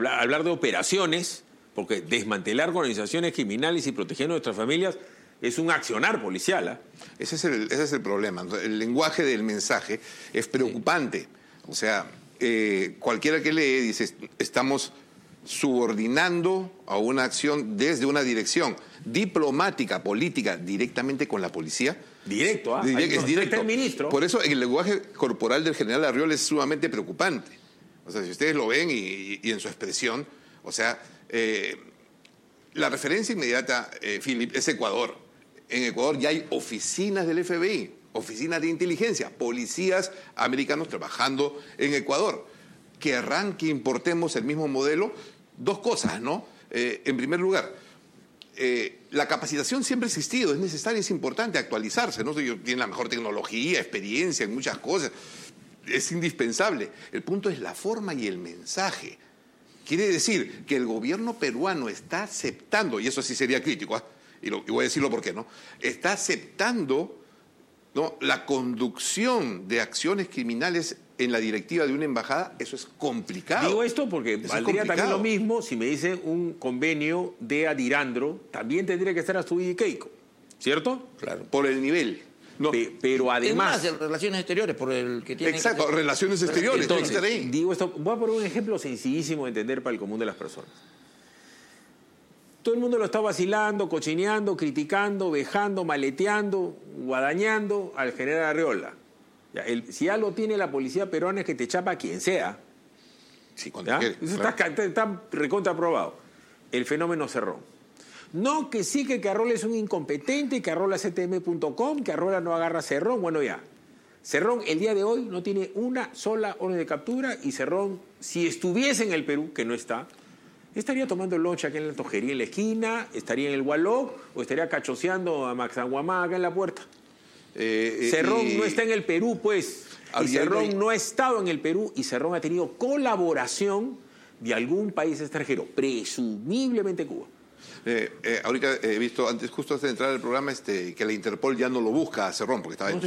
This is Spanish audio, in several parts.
hablar de operaciones, porque desmantelar organizaciones criminales y proteger a nuestras familias es un accionar policial, ¿eh? Ese es el problema. El lenguaje del mensaje es preocupante. O sea, cualquiera que lee dice, estamos subordinando a una acción desde una dirección diplomática, política, directamente con la policía. Directo, ¿ah? Es directo. El ministro. Por eso el lenguaje corporal del general Arriola es sumamente preocupante. O sea, si ustedes lo ven y en su expresión, o sea, la referencia inmediata, Philip, es Ecuador. En Ecuador ya hay oficinas del FBI, oficinas de inteligencia, policías americanos trabajando en Ecuador. ¿Querrán que importemos el mismo modelo? Dos cosas, ¿no? En primer lugar, la capacitación siempre ha existido, es necesaria, es importante actualizarse, ¿no? Tienen la mejor tecnología, experiencia en muchas cosas, es indispensable. El punto es la forma y el mensaje. Quiere decir que el gobierno peruano está aceptando, y eso sí sería crítico, ¿eh? Y voy a decirlo por qué, ¿no? Está aceptando, ¿no?, la conducción de acciones criminales en la directiva de una embajada. Eso es complicado. Digo esto porque valdría también lo mismo si me dicen un convenio de Adirandro, también tendría que estar Astudillo y Keiko, ¿cierto? Claro, por el nivel. No. Pero además... Es más, de relaciones exteriores, por el que tiene... Exacto, que relaciones exteriores. Entonces, digo esto, voy a poner un ejemplo sencillísimo de entender para el común de las personas. Todo el mundo lo está vacilando, cochineando, criticando, vejando, maleteando, guadañando al general Arriola. Ya, si ya lo tiene la policía peruana es que te chapa a quien sea. Sí, Eso está recontraprobado. El fenómeno Cerrón. No, que sí, que Arrola es un incompetente, que Arrola CTM.com, que Arrola no agarra a Cerrón. Bueno, ya. Cerrón el día de hoy no tiene una sola orden de captura y Cerrón, si estuviese en el Perú, que no está, estaría tomando el lunch aquí en la tojería en la esquina, estaría en el Gualó o estaría cachoseando a Maxanguamá acá en la puerta. Cerrón no está en el Perú, pues. Y Cerrón no ha estado en el Perú y Cerrón ha tenido colaboración de algún país extranjero, presumiblemente Cuba. Ahorita he visto, justo antes de entrar al programa, que la Interpol ya no lo busca a Cerrón, porque estaba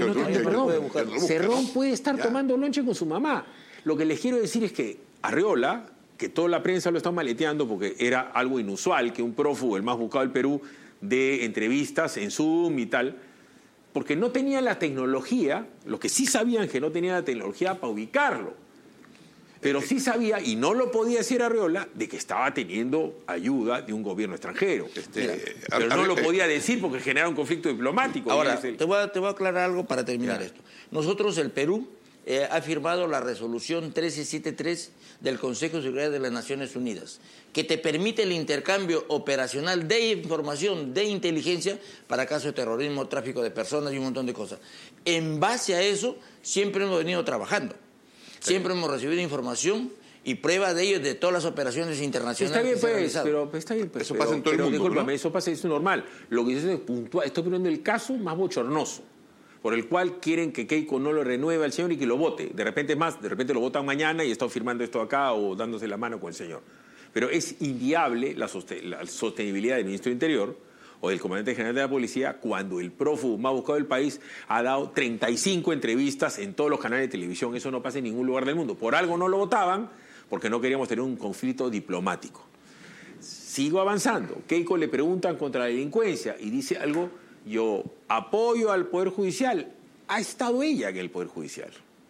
Cerrón puede estar tomando lonche con su mamá. Lo que les quiero decir es que Arriola, que toda la prensa lo está maleteando porque era algo inusual que un prófugo, el más buscado del Perú, de entrevistas en Zoom y tal, porque no tenía la tecnología, los que sí sabían que no tenía la tecnología para ubicarlo. Pero sí sabía, y no lo podía decir Arriola, de que estaba teniendo ayuda de un gobierno extranjero. Pero no lo podía decir porque genera un conflicto diplomático. Ahora, te voy a aclarar algo para terminar esto. Nosotros, el Perú, ha firmado la resolución 1373 del Consejo de Seguridad de las Naciones Unidas, que te permite el intercambio operacional de información, de inteligencia, para casos de terrorismo, tráfico de personas y un montón de cosas. En base a eso, siempre hemos venido trabajando. Siempre hemos recibido información y prueba de ello de todas las operaciones internacionales. Está bien, pero está bien, pues. Eso pasa en todo el mundo, discúlpame, ¿no? Eso pasa, es normal. Lo que yo es puntual. Estoy poniendo el caso más bochornoso, por el cual quieren que Keiko no lo renueve al señor y que lo vote. De repente lo votan mañana y está firmando esto acá o dándose la mano con el señor. Pero es inviable la sostenibilidad del ministro de Interior o del comandante general de la policía cuando el prófugo más buscado del país ha dado 35 entrevistas en todos los canales de televisión. Eso no pasa en ningún lugar del mundo. Por algo no lo votaban, porque no queríamos tener un conflicto diplomático. Sigo avanzando. Keiko le preguntan contra la delincuencia y dice algo: yo apoyo al Poder Judicial. Ha estado ella en el Poder Judicial.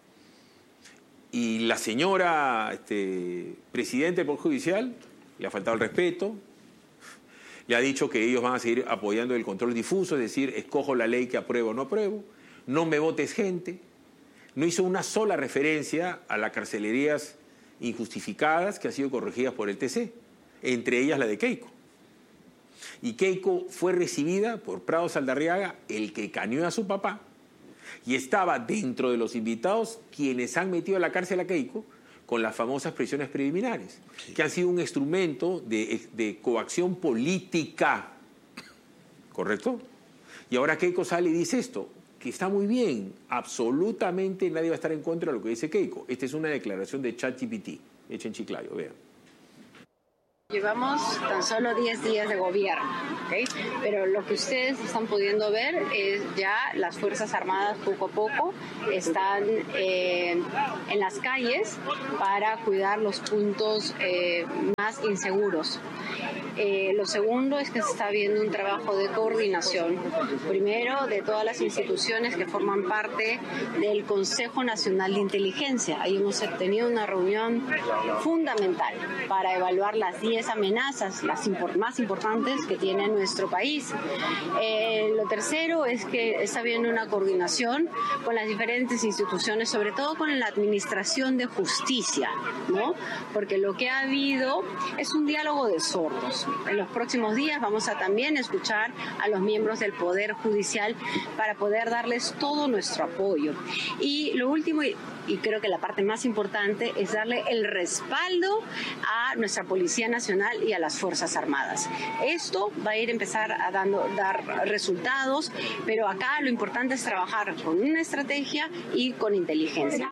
Y la señora presidenta del Poder Judicial le ha faltado el respeto. Le ha dicho que ellos van a seguir apoyando el control difuso, es decir, escojo la ley que apruebo o no apruebo, no me votes gente. No hizo una sola referencia a las carcelerías injustificadas que han sido corregidas por el TC, entre ellas la de Keiko. Y Keiko fue recibida por Prado Saldarriaga, el que caneó a su papá, y estaba dentro de los invitados quienes han metido a la cárcel a Keiko con las famosas prisiones preliminares, que han sido un instrumento de coacción política. ¿Correcto? Y ahora Keiko sale y dice esto, que está muy bien, absolutamente nadie va a estar en contra de lo que dice Keiko. Esta es una declaración de ChatGPT, hecha en Chiclayo, vean. Llevamos tan solo 10 días de gobierno, ¿okay? Pero lo que ustedes están pudiendo ver es ya las Fuerzas Armadas poco a poco están en las calles para cuidar los puntos más inseguros. Lo segundo es que se está viendo un trabajo de coordinación, primero de todas las instituciones que forman parte del Consejo Nacional de Inteligencia. Ahí hemos tenido una reunión fundamental para evaluar las 10 amenazas, las más importantes que tiene nuestro país. Lo tercero es que está habiendo una coordinación con las diferentes instituciones, sobre todo con la Administración de Justicia, ¿no? Porque lo que ha habido es un diálogo de sordos. En los próximos días vamos a también escuchar a los miembros del Poder Judicial para poder darles todo nuestro apoyo. Y lo último, y creo que la parte más importante, es darle el respaldo a nuestra Policía Nacional y a las Fuerzas Armadas. Esto va a empezar a dar resultados, pero acá lo importante es trabajar con una estrategia y con inteligencia.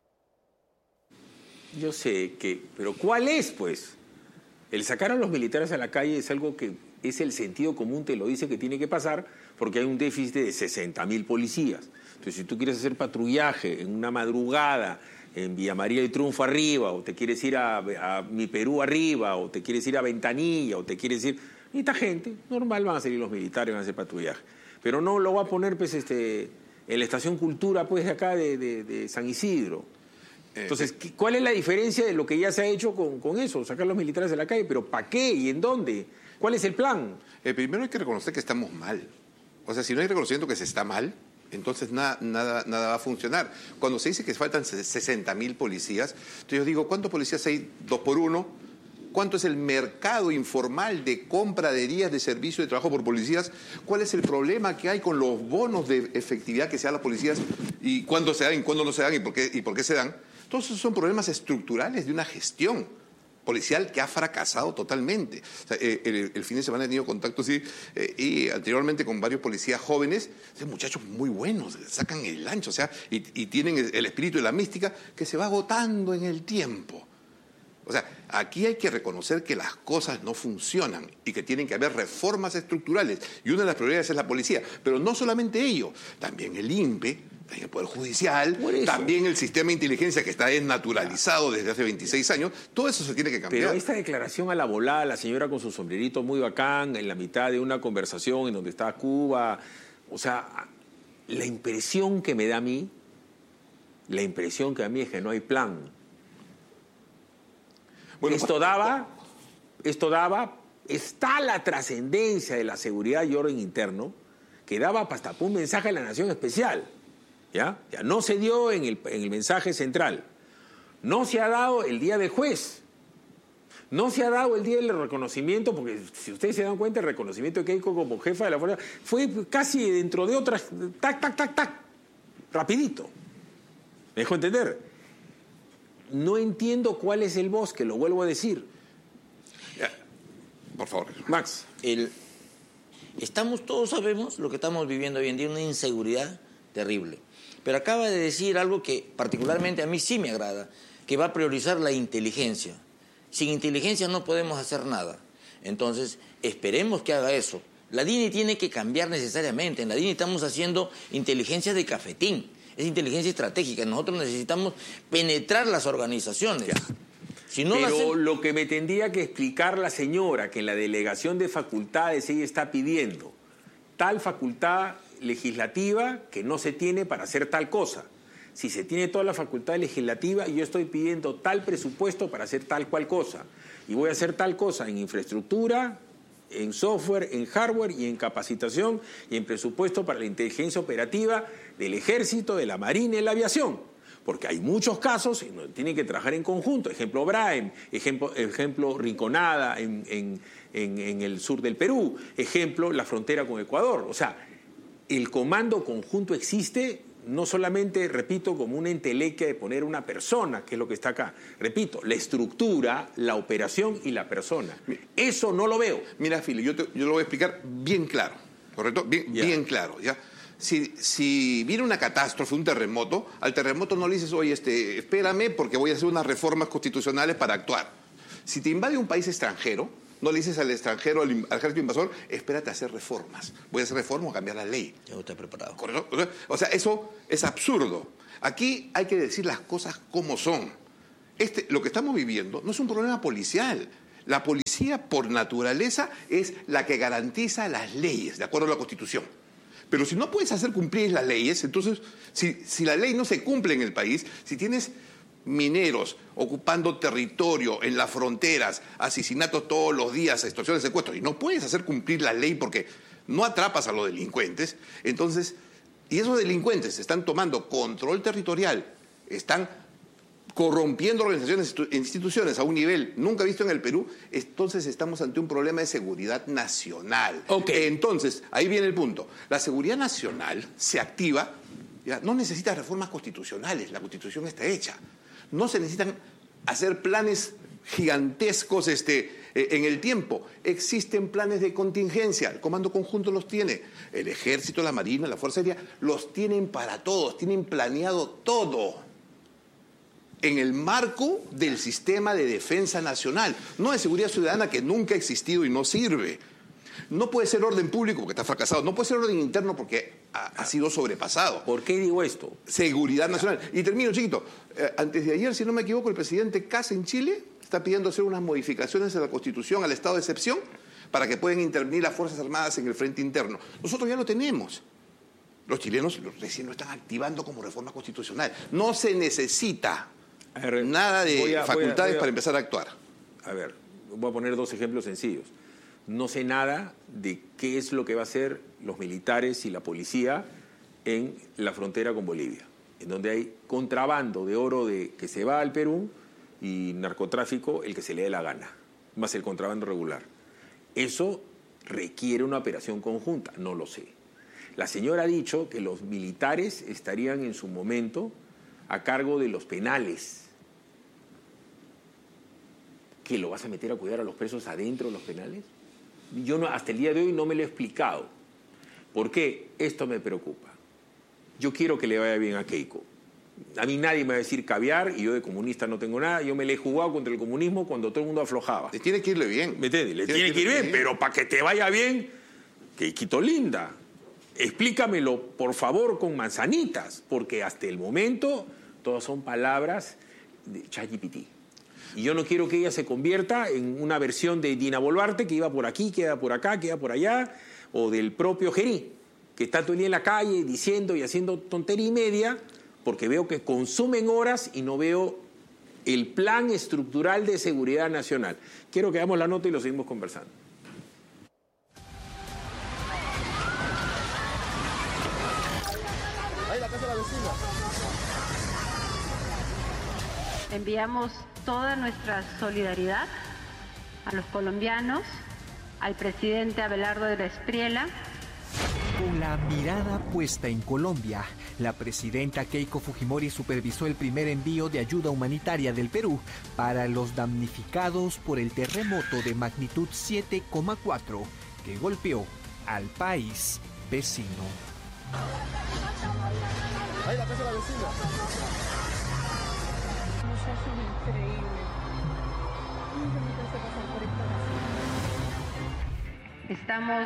Yo sé que, pero ¿cuál es, pues? El sacar a los militares a la calle es algo que es el sentido común, te lo dice que tiene que pasar, porque hay un déficit de 60.000 policías. Entonces, si tú quieres hacer patrullaje en una madrugada en Villa María del Triunfo arriba, o te quieres ir a Mi Perú arriba, o te quieres ir a Ventanilla, o te quieres ir... Esta gente, normal, van a salir los militares, van a hacer patrullaje. Pero no lo va a poner, pues, en la Estación Cultura, pues, de acá de San Isidro. Entonces, ¿cuál es la diferencia de lo que ya se ha hecho con eso? Sacar a los militares de la calle, pero ¿para qué y en dónde? ¿Cuál es el plan? Primero hay que reconocer que estamos mal. O sea, si no hay reconocimiento que se está mal, entonces nada va a funcionar. Cuando se dice que faltan 60.000 policías, entonces yo digo, ¿cuántos policías hay 2 por 1? ¿Cuánto es el mercado informal de compra de días de servicio de trabajo por policías? ¿Cuál es el problema que hay con los bonos de efectividad que se dan a las policías? ¿Y cuándo se dan, y cuándo no se dan, y por qué se dan? Todos esos son problemas estructurales de una gestión policial que ha fracasado totalmente. O sea, el fin de semana he tenido contacto y anteriormente con varios policías jóvenes, muchachos muy buenos, sacan el ancho, o sea, y tienen el espíritu de la mística que se va agotando en el tiempo. O sea, aquí hay que reconocer que las cosas no funcionan y que tienen que haber reformas estructurales. Y una de las prioridades es la policía. Pero no solamente ello, también el INPE, también el Poder Judicial, también el sistema de inteligencia que está desnaturalizado desde hace 26 años. Todo eso se tiene que cambiar. Pero esta declaración a la volada, la señora con su sombrerito muy bacán, en la mitad de una conversación en donde está Cuba, o sea, la impresión que me da a mí es que no hay plan. Bueno, está la trascendencia de la seguridad y orden interno que daba hasta un mensaje a la nación especial. ¿Ya? Ya no se dio en el mensaje central. No se ha dado el día del juez. No se ha dado el día del reconocimiento, porque si ustedes se dan cuenta, el reconocimiento de Keiko como jefa de la fuerza fue casi dentro de otras, rapidito. ¿Me dejo entender? No entiendo cuál es el bosque, lo vuelvo a decir. Ya. Por favor. Max. Todos sabemos lo que estamos viviendo hoy en día, una inseguridad terrible. Pero acaba de decir algo que particularmente a mí sí me agrada, que va a priorizar la inteligencia. Sin inteligencia no podemos hacer nada. Entonces, esperemos que haga eso. La DINI tiene que cambiar necesariamente. En la DINI estamos haciendo inteligencia de cafetín. Es inteligencia estratégica. Nosotros necesitamos penetrar las organizaciones. Si no Pero lo que me tendría que explicar la señora, que en la delegación de facultades ella está pidiendo tal facultad legislativa que no se tiene para hacer tal cosa. Si se tiene toda la facultad legislativa, yo estoy pidiendo tal presupuesto para hacer tal cual cosa. Y voy a hacer tal cosa en infraestructura, en software, en hardware y en capacitación y en presupuesto para la inteligencia operativa del Ejército, de la Marina y de la Aviación. Porque hay muchos casos en donde tienen que trabajar en conjunto. Ejemplo Braem, ejemplo Rinconada en el sur del Perú, ejemplo la frontera con Ecuador. O sea, el comando conjunto existe no solamente, repito, como una entelequia de poner una persona, que es lo que está acá. Repito, la estructura, la operación y la persona. Eso no lo veo. Mira, Fili, yo lo voy a explicar bien claro, ¿correcto? Bien claro, ¿ya? Si viene una catástrofe, un terremoto, al terremoto no le dices, oye, espérame porque voy a hacer unas reformas constitucionales para actuar. Si te invade un país extranjero, no le dices al extranjero, al ejército invasor, espérate a hacer reformas. Voy a hacer reformas o cambiar la ley. Ya no está preparado. ¿Correcto? O sea, eso es absurdo. Aquí hay que decir las cosas como son. Lo que estamos viviendo no es un problema policial. La policía, por naturaleza, es la que garantiza las leyes, de acuerdo a la Constitución. Pero si no puedes hacer cumplir las leyes, entonces, si la ley no se cumple en el país, si tienes mineros ocupando territorio en las fronteras, asesinatos todos los días, extorsiones, secuestros, y no puedes hacer cumplir la ley porque no atrapas a los delincuentes, entonces, y esos delincuentes están tomando control territorial, están corrompiendo organizaciones e instituciones a un nivel nunca visto en el Perú, entonces estamos ante un problema de seguridad nacional. Okay. Entonces, ahí viene el punto. La seguridad nacional se activa, ya, no necesita reformas constitucionales, la Constitución está hecha. No se necesitan hacer planes gigantescos en el tiempo. Existen planes de contingencia, el Comando Conjunto los tiene, el Ejército, la Marina, la Fuerza Aérea, los tienen para todos, tienen planeado todo en el marco del sistema de defensa nacional, no de seguridad ciudadana que nunca ha existido y no sirve. No puede ser orden público porque está fracasado, no puede ser orden interno porque ha sido sobrepasado. ¿Por qué digo esto? Seguridad nacional. Y termino, chiquito. Antes de ayer, si no me equivoco, el presidente Kast en Chile está pidiendo hacer unas modificaciones a la Constitución, al estado de excepción, para que puedan intervenir las Fuerzas Armadas en el frente interno. Nosotros ya lo tenemos. Los chilenos recién lo están activando como reforma constitucional. No se necesita nada de facultades para empezar a actuar. A ver, voy a poner dos ejemplos sencillos. No sé nada de qué es lo que va a hacer los militares y la policía en la frontera con Bolivia, en donde hay contrabando de oro que se va al Perú y narcotráfico el que se le dé la gana, más el contrabando regular. Eso requiere una operación conjunta, no lo sé. La señora ha dicho que los militares estarían en su momento a cargo de los penales. ¿Qué, lo vas a meter a cuidar a los presos adentro de los penales? Yo hasta el día de hoy no me lo he explicado. ¿Por qué? Esto me preocupa. Yo quiero que le vaya bien a Keiko. A mí nadie me va a decir caviar y yo de comunista no tengo nada. Yo me le he jugado contra el comunismo cuando todo el mundo aflojaba. Le tiene que irle bien. ¿Me entiendes? Le tiene que ir bien, pero para que te vaya bien, Keikito linda, explícamelo por favor con manzanitas, porque hasta el momento todas son palabras de ChatGPT. Y yo no quiero que ella se convierta en una versión de Dina Boluarte que iba por aquí, queda por acá, queda por allá, o del propio Gerí, que está todo el día en la calle diciendo y haciendo tontería y media, porque veo que consumen horas y no veo el plan estructural de seguridad nacional. Quiero que hagamos la nota y lo seguimos conversando. Ahí la casa de la vecina. Enviamos toda nuestra solidaridad a los colombianos, al presidente Abelardo de la Espriella. Con la mirada puesta en Colombia, la presidenta Keiko Fujimori supervisó el primer envío de ayuda humanitaria del Perú para los damnificados por el terremoto de magnitud 7,4 que golpeó al país vecino. Ahí la casa de la vecina. Estamos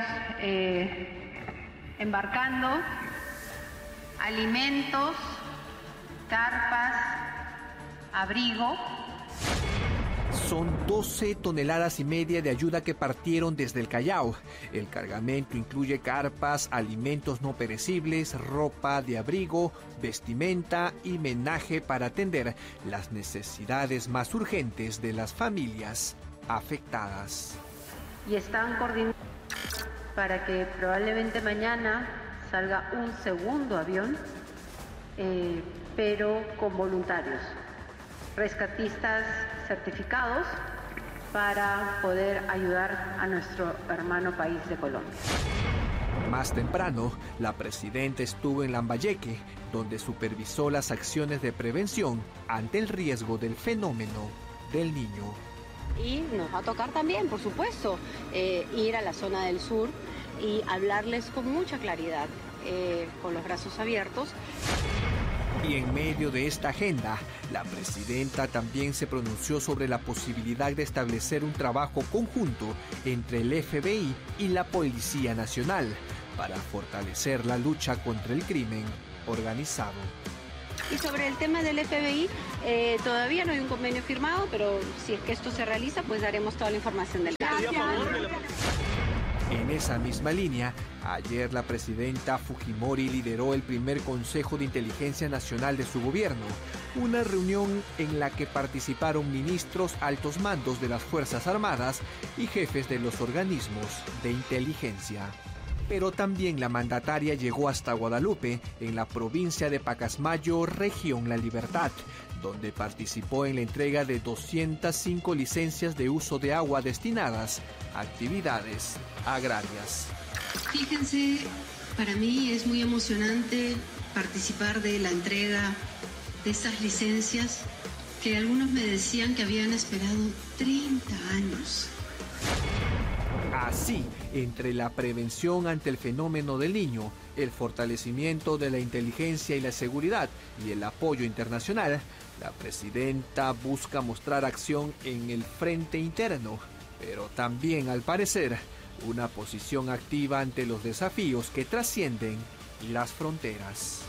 embarcando alimentos, carpas, abrigo. Son 12 toneladas y media de ayuda que partieron desde el Callao. El cargamento incluye carpas, alimentos no perecibles, ropa de abrigo, vestimenta y menaje para atender las necesidades más urgentes de las familias afectadas. Y están coordinando para que probablemente mañana salga un segundo avión, pero con voluntarios, rescatistas certificados para poder ayudar a nuestro hermano país de Colombia. Más temprano, la presidenta estuvo en Lambayeque, donde supervisó las acciones de prevención ante el riesgo del fenómeno del Niño. Y nos va a tocar también, por supuesto, ir a la zona del sur y hablarles con mucha claridad, con los brazos abiertos. Y en medio de esta agenda, la presidenta también se pronunció sobre la posibilidad de establecer un trabajo conjunto entre el FBI y la Policía Nacional para fortalecer la lucha contra el crimen organizado. Y sobre el tema del FBI, todavía no hay un convenio firmado, pero si es que esto se realiza, pues daremos toda la información del caso. En esa misma línea, ayer la presidenta Fujimori lideró el primer Consejo de Inteligencia Nacional de su gobierno, una reunión en la que participaron ministros, altos mandos de las Fuerzas Armadas y jefes de los organismos de inteligencia. Pero también la mandataria llegó hasta Guadalupe, en la provincia de Pacasmayo, región La Libertad, donde participó en la entrega de 205 licencias de uso de agua destinadas a actividades agrarias. Fíjense, para mí es muy emocionante participar de la entrega de estas licencias que algunos me decían que habían esperado 30 años. Así, entre la prevención ante el fenómeno del Niño, el fortalecimiento de la inteligencia y la seguridad y el apoyo internacional, la presidenta busca mostrar acción en el frente interno, pero también, al parecer, una posición activa ante los desafíos que trascienden las fronteras.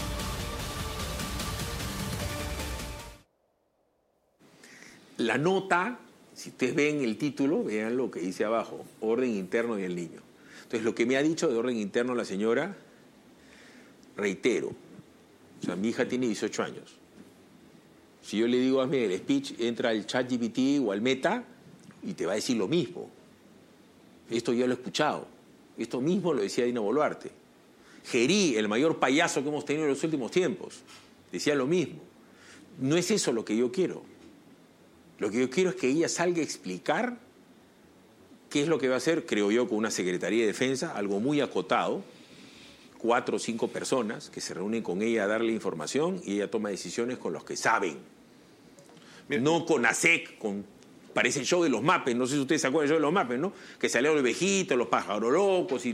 La nota, si ustedes ven el título, vean lo que dice abajo, orden interno del niño. Entonces, lo que me ha dicho de orden interno la señora, reitero, o sea, mi hija tiene 18 años. Si yo le digo, hazme el speech, entra al ChatGPT o al Meta y te va a decir lo mismo. Esto ya lo he escuchado. Esto mismo lo decía Dina Boluarte. Gerí, el mayor payaso que hemos tenido en los últimos tiempos, decía lo mismo. No es eso lo que yo quiero. Lo que yo quiero es que ella salga a explicar qué es lo que va a hacer, creo yo, con una Secretaría de Defensa, algo muy acotado, 4 o 5 personas que se reúnen con ella a darle información y ella toma decisiones con los que saben. Mira, no con ASEC, parece el show de los mapes, no sé si ustedes se acuerdan del show de los mapes, ¿no? Que salieron los vejitos, los pájaros locos y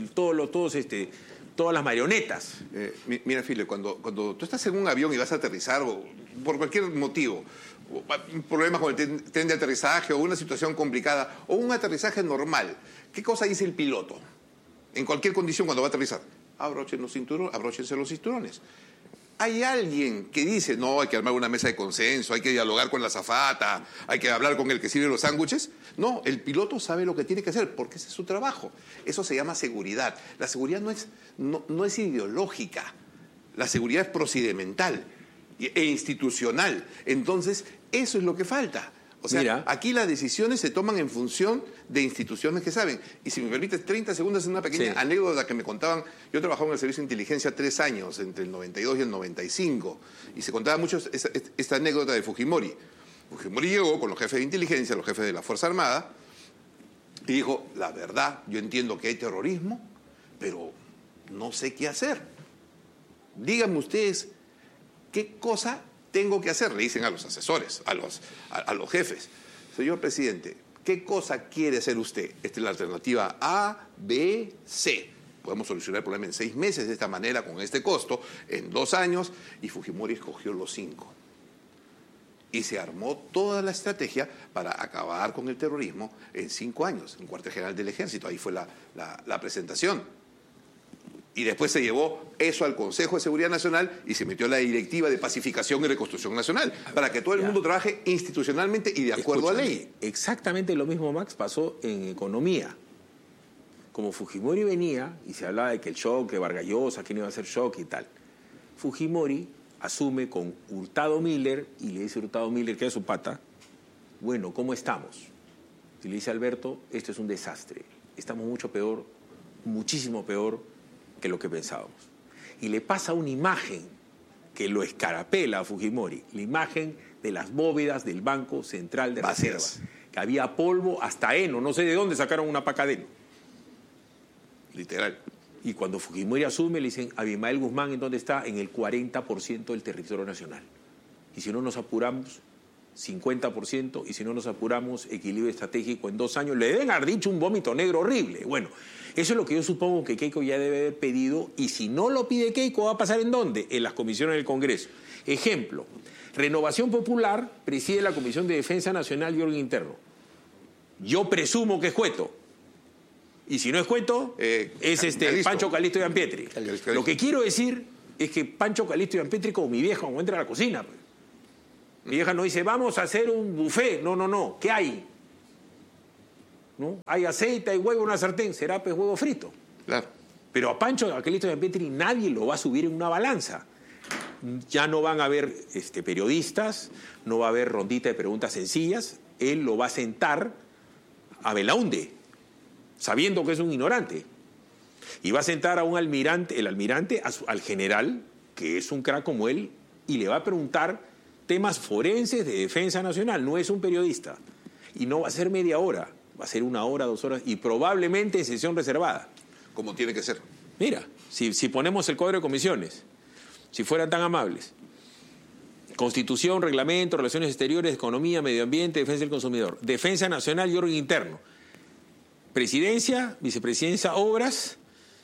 todas las marionetas. Mira, File, cuando tú estás en un avión y vas a aterrizar, o por cualquier motivo, problemas con el tren de aterrizaje o una situación complicada, o un aterrizaje normal, ¿qué cosa dice el piloto? En cualquier condición cuando va a aterrizar, abróchense los cinturones. Hay alguien que dice, no, hay que armar una mesa de consenso, hay que dialogar con la azafata, hay que hablar con el que sirve los sándwiches. No, el piloto sabe lo que tiene que hacer, porque ese es su trabajo. Eso se llama seguridad. La seguridad no es ideológica, la seguridad es procedimental e institucional. Entonces, eso es lo que falta. O sea, mira, aquí las decisiones se toman en función de instituciones que saben. Y si me permites 30 segundos en una pequeña anécdota que me contaban. Yo trabajaba en el Servicio de Inteligencia 3 años, entre el 92 y el 95. Y se contaba mucho esta anécdota de Fujimori. Fujimori llegó con los jefes de inteligencia, los jefes de la Fuerza Armada, y dijo, la verdad, yo entiendo que hay terrorismo, pero no sé qué hacer. Díganme ustedes, ¿qué cosa tengo que hacer? Le dicen a los asesores, a los jefes. Señor presidente, ¿qué cosa quiere hacer usted? Esta es la alternativa A, B, C. Podemos solucionar el problema en 6 meses de esta manera, con este costo, en 2 años, y Fujimori escogió los 5. Y se armó toda la estrategia para acabar con el terrorismo en 5 años, en Cuartel General del Ejército. Ahí fue la presentación. Y después se llevó eso al Consejo de Seguridad Nacional y se metió la Directiva de Pacificación y Reconstrucción Nacional para que todo el mundo trabaje institucionalmente y de acuerdo a ley. Exactamente lo mismo, Max, pasó en economía. Como Fujimori venía y se hablaba de que el shock de Vargas Llosa, quién iba a hacer shock y tal, Fujimori asume con Hurtado Miller y le dice a Hurtado Miller, que es su pata, bueno, ¿cómo estamos? Y le dice a Alberto, esto es un desastre, estamos mucho peor, muchísimo peor que lo que pensábamos. Y le pasa una imagen que lo escarapela a Fujimori, la imagen de las bóvedas del Banco Central de Reserva, que había polvo hasta heno, no sé de dónde sacaron una paca de heno. Literal. Y cuando Fujimori asume, le dicen, Abimael Guzmán, ¿en dónde está? En el 40% del territorio nacional. Y si no nos apuramos, 50%, y si no nos apuramos, equilibrio estratégico en 2 años. Le deben haber dicho un vómito negro horrible. Bueno, eso es lo que yo supongo que Keiko ya debe haber pedido, y si no lo pide Keiko, ¿va a pasar en dónde? En las comisiones del Congreso. Ejemplo, Renovación Popular preside la Comisión de Defensa Nacional y Orden Interno. Yo presumo que es Cueto. Y si no es Cueto, es Calisto. Pancho Calisto Gianpietri. Calisto. Lo que quiero decir es que Pancho Calisto Gianpietri, como mi vieja, cuando entra a la cocina, pues, mi vieja no dice, vamos a hacer un buffet. No. ¿Qué hay? ¿No? Hay aceite, hay huevo, una sartén. Será pues huevo frito. Claro. Pero a Pancho Calisto Gianpietri nadie lo va a subir en una balanza. Ya no van a haber periodistas, no va a haber rondita de preguntas sencillas. Él lo va a sentar a Belaunde, sabiendo que es un ignorante. Y va a sentar a el almirante al general, que es un crack como él, y le va a preguntar temas forenses de defensa nacional. No es un periodista. Y no va a ser media hora, va a ser 1 hora, 2 horas, y probablemente en sesión reservada. Como tiene que ser. Mira, si ponemos el cuadro de comisiones, si fueran tan amables: Constitución, Reglamento, Relaciones Exteriores, Economía, Medio Ambiente, Defensa del Consumidor, Defensa Nacional y Orden Interno, Presidencia, Vicepresidencia, Obras,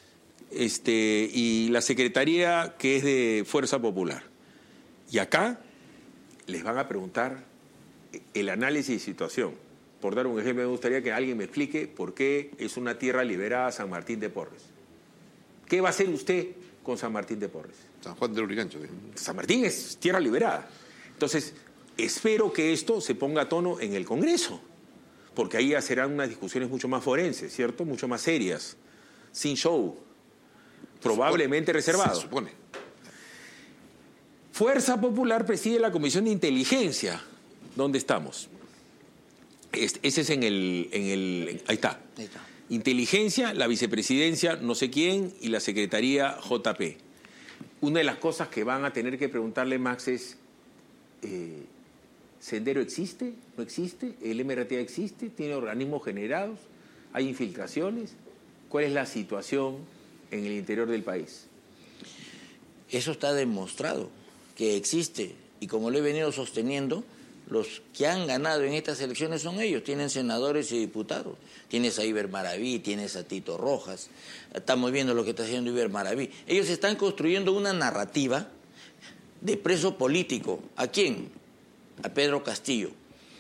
y la Secretaría que es de Fuerza Popular. Y acá les van a preguntar el análisis de situación. Por dar un ejemplo, me gustaría que alguien me explique por qué es una tierra liberada San Martín de Porres. ¿Qué va a hacer usted con San Martín de Porres? San Juan del Urigancho. San Martín es tierra liberada. Entonces, espero que esto se ponga a tono en el Congreso, porque ahí ya serán unas discusiones mucho más forenses, ¿cierto? Mucho más serias, sin show, probablemente reservado. Se supone. Fuerza Popular preside la Comisión de Inteligencia. ¿Dónde estamos? Ese es ahí está. Inteligencia, la vicepresidencia, no sé quién, y la secretaría JP. Una de las cosas que van a tener que preguntarle, Max, es: ¿Sendero existe? ¿No existe? ¿El MRTA existe? ¿Tiene organismos generados? ¿Hay infiltraciones? ¿Cuál es la situación en el interior del país? Eso está demostrado, que existe. Y como lo he venido sosteniendo, los que han ganado en estas elecciones son ellos. Tienen senadores y diputados. Tienes a Iber Maraví, tienes a Tito Rojas. Estamos viendo lo que está haciendo Iber Maraví. Ellos están construyendo una narrativa de preso político. ¿A quién? A Pedro Castillo.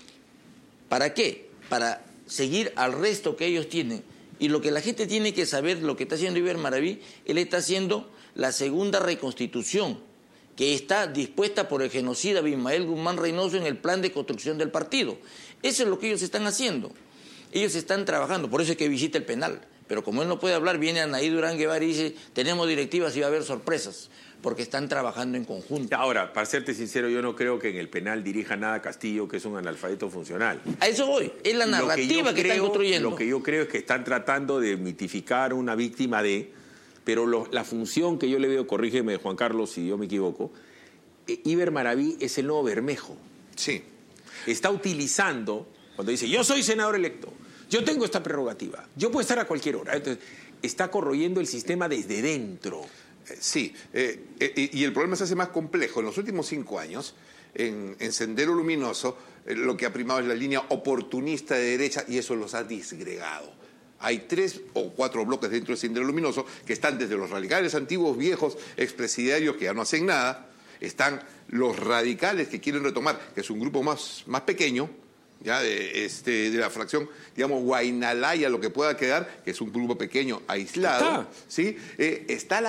¿Para qué? Para seguir al resto que ellos tienen. Y lo que la gente tiene que saber, lo que está haciendo Iber Maraví, él está haciendo la segunda reconstitución, que está dispuesta por el genocida Abimael Guzmán Reynoso en el plan de construcción del partido. Eso es lo que ellos están haciendo. Ellos están trabajando, por eso es que visita el penal. Pero como él no puede hablar, viene Anaí Durán Guevara y dice: tenemos directivas y va a haber sorpresas, porque están trabajando en conjunto. Ahora, para serte sincero, yo no creo que en el penal dirija nada Castillo, que es un analfabeto funcional. A eso voy, es la narrativa que están construyendo. Lo que yo creo es que están tratando de mitificar una víctima pero la función que yo le veo, corrígeme Juan Carlos si yo me equivoco, Iber Maraví es el nuevo Bermejo. Sí. Está utilizando, cuando dice: yo soy senador electo, yo tengo esta prerrogativa, yo puedo estar a cualquier hora. Entonces, está corroyendo el sistema desde dentro. Sí, y el problema se hace más complejo. En los últimos 5 años, en Sendero Luminoso, lo que ha primado es la línea oportunista de derecha, y eso los ha disgregado. Hay 3 o 4 bloques dentro del Sendero Luminoso que están desde los radicales antiguos, viejos, expresidiarios que ya no hacen nada. Están los radicales que quieren retomar, que es un grupo más pequeño, ya de la fracción, digamos, Guainalaya, lo que pueda quedar, que es un grupo pequeño, aislado. ¿Sí? Está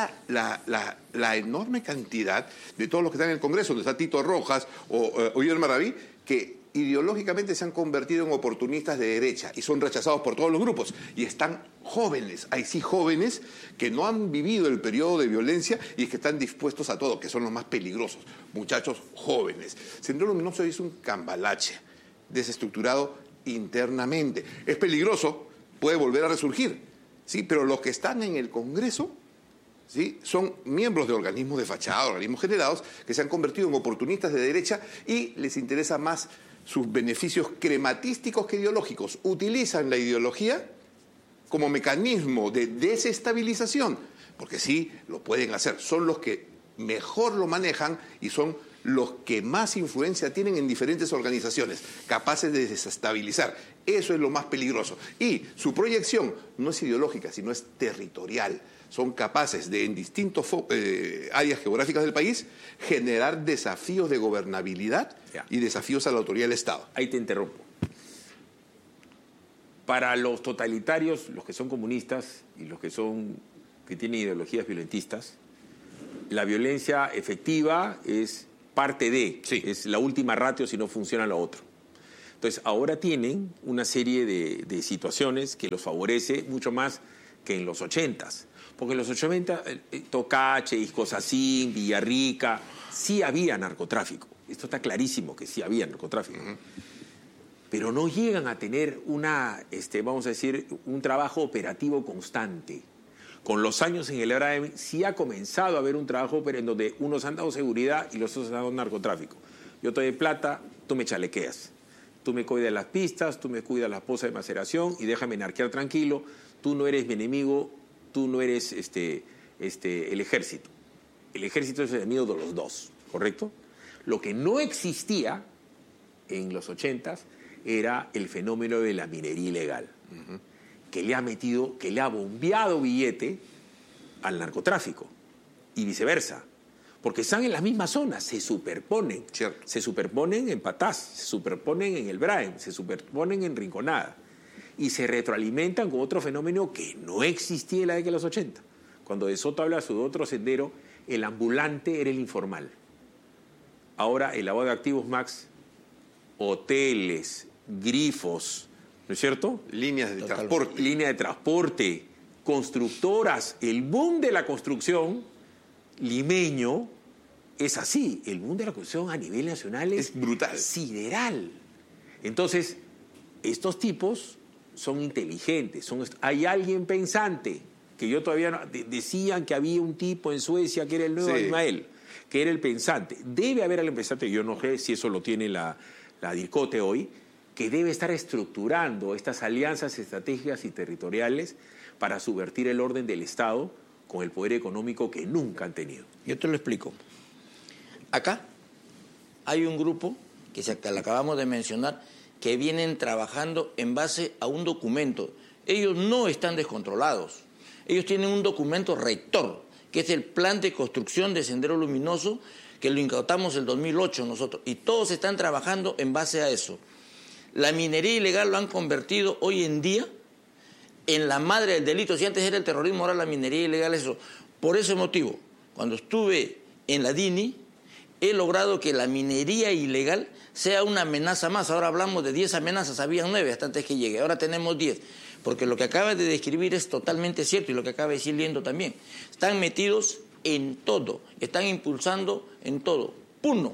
la enorme cantidad de todos los que están en el Congreso, donde está Tito Rojas o Iber Maraví, que ideológicamente se han convertido en oportunistas de derecha y son rechazados por todos los grupos. Y están jóvenes, hay sí jóvenes que no han vivido el periodo de violencia y que están dispuestos a todo, que son los más peligrosos, muchachos jóvenes. Sendero Luminoso es un cambalache, desestructurado internamente. Es peligroso, puede volver a resurgir, ¿sí? Pero los que están en el Congreso, ¿sí?, son miembros de organismos de fachada, organismos generados, que se han convertido en oportunistas de derecha y les interesa más sus beneficios crematísticos que ideológicos. Utilizan la ideología como mecanismo de desestabilización, porque sí lo pueden hacer, son los que mejor lo manejan y son los que más influencia tienen en diferentes organizaciones, capaces de desestabilizar. Eso es lo más peligroso. Y su proyección no es ideológica, sino es territorial. Son capaces de, en distintas áreas geográficas del país, generar desafíos de gobernabilidad y desafíos a la autoridad del Estado. Ahí te interrumpo. Para los totalitarios, los que son comunistas y los que tienen ideologías violentistas, la violencia efectiva es parte de, es la última ratio si no funciona lo otro. Entonces, ahora tienen una serie de situaciones que los favorece mucho más que en los 80s. Porque en los 80, Tocache, Iscosacín, Villarrica, sí había narcotráfico. Esto está clarísimo que sí había narcotráfico. Pero no llegan a tener vamos a decir, un trabajo operativo constante. Con los años en el EBRAEM sí ha comenzado a haber un trabajo en donde unos han dado seguridad y los otros han dado narcotráfico. Yo te doy plata, tú me chalequeas. Tú me cuidas las pistas, tú me cuidas la poza de maceración y déjame narquear tranquilo. Tú no eres mi enemigo, tú no eres el ejército. El ejército es el enemigo de los dos, ¿correcto? Lo que no existía en los 80s era el fenómeno de la minería ilegal, que le ha bombeado billete al narcotráfico y viceversa. Porque están en las mismas zonas, se superponen. Cierto. Se superponen en Patás, se superponen en el Braem, se superponen en Rinconada. Y se retroalimentan con otro fenómeno que no existía en la década de los 80. Cuando De Soto habla de otro sendero, el ambulante era el informal. Ahora el lavado de activos, Max, hoteles, grifos, ¿no es cierto? Líneas de transporte. Línea de transporte, constructoras, el boom de la construcción limeño es así. El boom de la construcción a nivel nacional es brutal. Sideral. Entonces, estos tipos son inteligentes. Hay alguien pensante, que yo todavía no, decían que había un tipo en Suecia que era el nuevo Ismael, que era el pensante. Debe haber alguien pensante, yo no sé si eso lo tiene la DIRCOTE hoy, que debe estar estructurando estas alianzas estratégicas y territoriales para subvertir el orden del Estado con el poder económico que nunca han tenido. Yo te lo explico. Acá hay un grupo, que lo acabamos de mencionar, que vienen trabajando en base a un documento. Ellos no están descontrolados. Ellos tienen un documento rector, que es el Plan de Construcción de Sendero Luminoso, que lo incautamos en el 2008 nosotros. Y todos están trabajando en base a eso. La minería ilegal lo han convertido hoy en día en la madre del delito. Si antes era el terrorismo, ahora la minería ilegal es eso. Por ese motivo, cuando estuve en la DINI, he logrado que la minería ilegal sea una amenaza más. Ahora hablamos de 10 amenazas, había 9 hasta antes que llegue, ahora tenemos 10. Porque lo que acaba de describir es totalmente cierto y lo que acaba de decir Liendo también. Están metidos en todo, están impulsando en todo. Puno,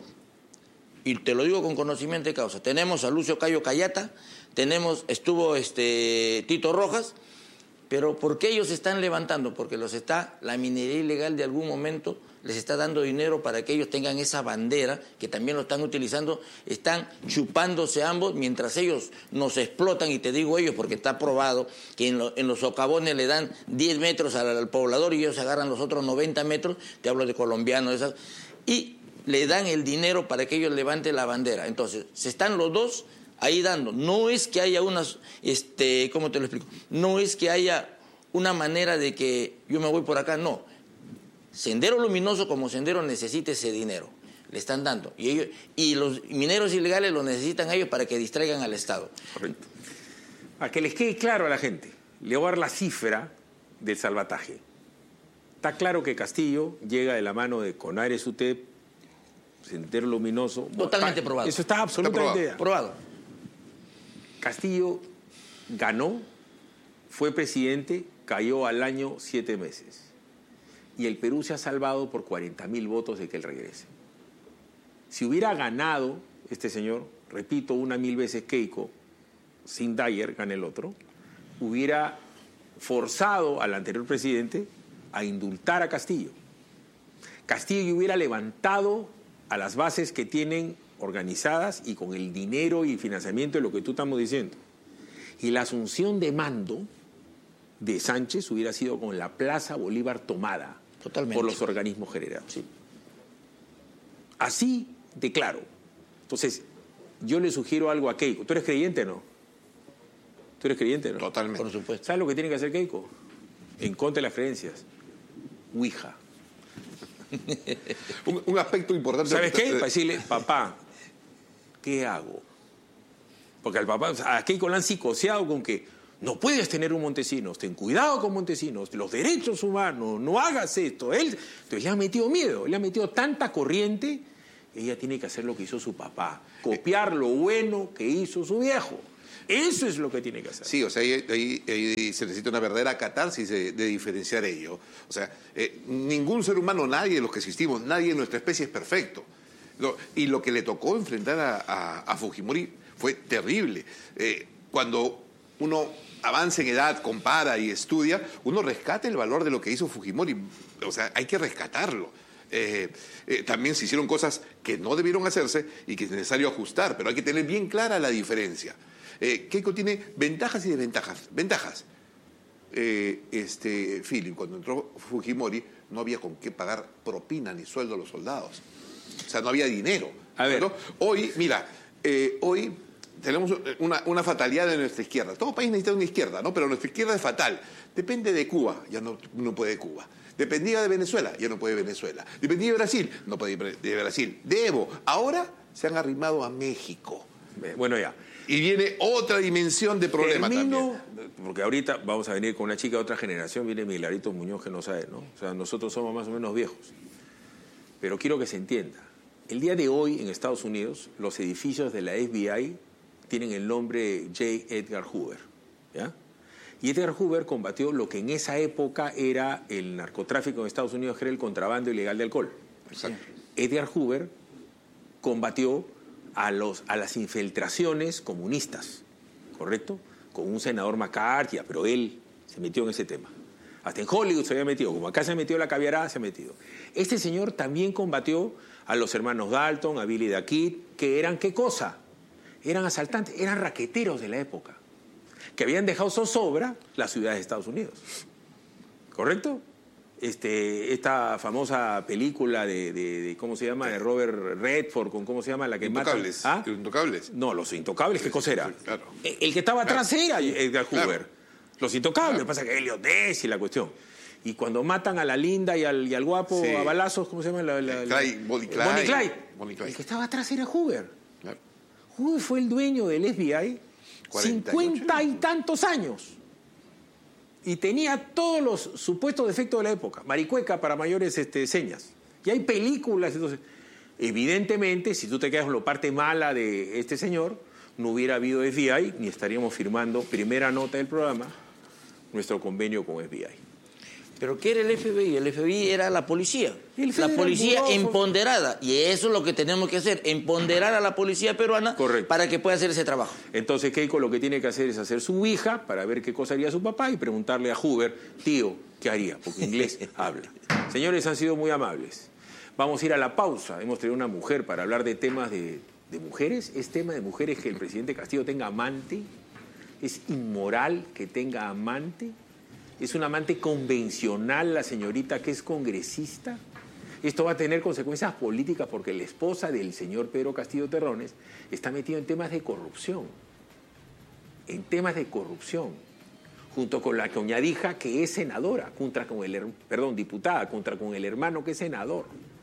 y te lo digo con conocimiento de causa, tenemos a Lucio Cayo Cayata, estuvo Tito Rojas, pero ¿por qué ellos se están levantando? Porque la minería ilegal de algún momento les está dando dinero para que ellos tengan esa bandera, que también lo están utilizando, están chupándose ambos, mientras ellos nos explotan, y te digo ellos porque está probado que en los socavones le dan 10 metros al poblador y ellos agarran los otros 90 metros, te hablo de colombianos, y le dan el dinero para que ellos levanten la bandera. Entonces, se están los dos ahí dando. No es que haya unas, ¿cómo te lo explico? No es que haya una manera de que yo me voy por acá, no. Sendero Luminoso como sendero necesita ese dinero. Le están dando. Y los mineros ilegales lo necesitan a ellos para que distraigan al Estado. Correcto. Para que les quede claro a la gente, le voy a dar la cifra del salvataje. Está claro que Castillo llega de la mano de Conares UTEP, Sendero Luminoso. Totalmente probado. Eso está absolutamente probado. Castillo ganó, fue presidente, cayó al año 7 meses. Y el Perú se ha salvado por 40.000 votos de que él regrese. Si hubiera ganado este señor, repito, 1.000 veces Keiko, sin Dyer, gana el otro, hubiera forzado al anterior presidente a indultar a Castillo. Castillo hubiera levantado a las bases que tienen organizadas y con el dinero y financiamiento de lo que tú estamos diciendo. Y la asunción de mando de Sánchez hubiera sido con la Plaza Bolívar tomada. Totalmente. Por los organismos generados. Sí. Así de claro. Entonces, yo le sugiero algo a Keiko. ¿Tú eres creyente o no? ¿Tú eres creyente o no? Totalmente. Por supuesto. ¿Sabes lo que tiene que hacer Keiko? En contra de las creencias. Ouija. Un aspecto importante... ¿Sabes qué? Para decirle, papá, ¿qué hago? Porque al papá, a Keiko la han psicoseado con que no puedes tener un Montesinos, ten cuidado con Montesinos, los derechos humanos, no hagas esto. Entonces le ha metido miedo, le ha metido tanta corriente, ella tiene que hacer lo que hizo su papá, copiar lo bueno que hizo su viejo. Eso es lo que tiene que hacer. Sí, o sea, ahí se necesita una verdadera catarsis de diferenciar ello. O sea, ningún ser humano, nadie de los que existimos, nadie en nuestra especie es perfecto. Y lo que le tocó enfrentar a Fujimori fue terrible. Cuando uno avanza en edad, compara y estudia, uno rescata el valor de lo que hizo Fujimori. O sea, hay que rescatarlo. También se hicieron cosas que no debieron hacerse y que es necesario ajustar, pero hay que tener bien clara la diferencia. Keiko tiene ventajas y desventajas. Ventajas. Philip, cuando entró Fujimori, no había con qué pagar propina ni sueldo a los soldados. O sea, no había dinero. A ver. ¿No? Hoy, mira, hoy tenemos una fatalidad de nuestra izquierda. Todo país necesita una izquierda, ¿no? Pero nuestra izquierda es fatal. Depende de Cuba, ya no puede Cuba. Dependía de Venezuela, ya no puede Venezuela. Dependía de Brasil, no puede de Brasil. De Evo, ahora se han arrimado a México. Bueno, ya. Y viene otra dimensión de problema también. Porque ahorita vamos a venir con una chica de otra generación, viene Milarito Muñoz, que no sabe, ¿no? O sea, nosotros somos más o menos viejos. Pero quiero que se entienda. El día de hoy en Estados Unidos, los edificios de la FBI tienen el nombre J. Edgar Hoover, ¿ya? Y Edgar Hoover combatió lo que en esa época era el narcotráfico en Estados Unidos, que era el contrabando ilegal de alcohol. Exacto. Edgar Hoover combatió a las infiltraciones comunistas, ¿correcto? Con un senador McCarthy, pero él se metió en ese tema. Hasta en Hollywood se había metido, como acá se ha metido la caviarada, se ha metido. Este señor también combatió a los hermanos Dalton, a Billy the Kid, que eran, ¿qué cosa? Eran asaltantes, eran raqueteros de la época, que habían dejado zozobra las ciudades de Estados Unidos. ¿Correcto? Esta famosa película de ¿cómo se llama? De Robert Redford, con ¿cómo se llama? La que Intocables. mata. ¿Ah? Los Intocables. No, Los Intocables, ¿qué cosa era? Claro. El que estaba atrás era Edgar Hoover. Claro. Los Intocables, lo que pasa es que Elliot Ness y la cuestión. Y cuando matan a la linda y al guapo Sí. a balazos, ¿cómo se llama? Bonnie Clyde. El que estaba atrás era Hoover. Claro. Hoover fue el dueño del FBI 48 50 y tantos años. Y tenía todos los supuestos defectos de la época. Maricueca para mayores señas. Y hay películas. Entonces, evidentemente, si tú te quedas con la parte mala de este señor, no hubiera habido FBI, ni estaríamos firmando, primera nota del programa, nuestro convenio con FBI. ¿Pero qué era el FBI? El FBI era la policía. La FBI policía era empoderada. Y eso es lo que tenemos que hacer, empoderar a la policía peruana. Correcto. Para que pueda hacer ese trabajo. Entonces Keiko lo que tiene que hacer es hacer su hija para ver qué cosa haría su papá y preguntarle a Hoover, tío, ¿qué haría? Porque inglés habla. Señores, han sido muy amables. Vamos a ir a la pausa. Hemos traído una mujer para hablar de temas de mujeres. ¿Es tema de mujeres que el presidente Castillo tenga amante? ¿Es inmoral que tenga amante? ¿Es una amante convencional la señorita que es congresista? Esto va a tener consecuencias políticas porque la esposa del señor Pedro Castillo Terrones está metida en temas de corrupción. En temas de corrupción. Junto con la coñadija que es senadora, diputada, contra con el hermano que es senador.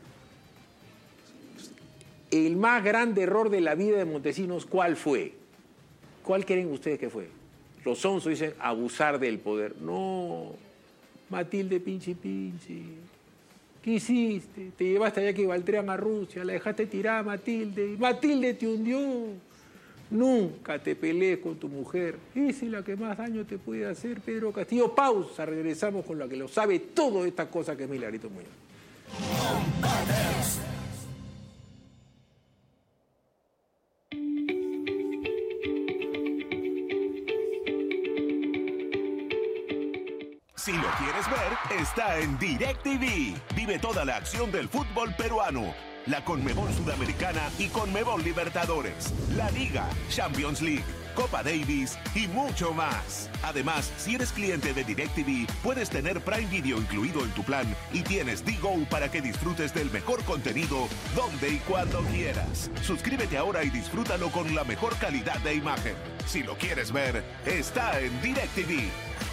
El más grande error de la vida de Montesinos, ¿cuál fue? ¿Cuál creen ustedes que fue? Los onzos dicen abusar del poder. No, Matilde Pinchi. ¿Qué hiciste? Te llevaste allá que Baltrean a Rusia, la dejaste tirada, Matilde. Y Matilde te hundió. Nunca te pelees con tu mujer. Esa es la que más daño te puede hacer, Pedro Castillo. Pausa, regresamos con la que lo sabe todo de estas cosas que es Milarito Muñoz. Si lo quieres ver, está en DirecTV. Vive toda la acción del fútbol peruano. La Conmebol Sudamericana y Conmebol Libertadores. La Liga, Champions League, Copa Davis y mucho más. Además, si eres cliente de DirecTV, puedes tener Prime Video incluido en tu plan y tienes Digo para que disfrutes del mejor contenido donde y cuando quieras. Suscríbete ahora y disfrútalo con la mejor calidad de imagen. Si lo quieres ver, está en DirecTV.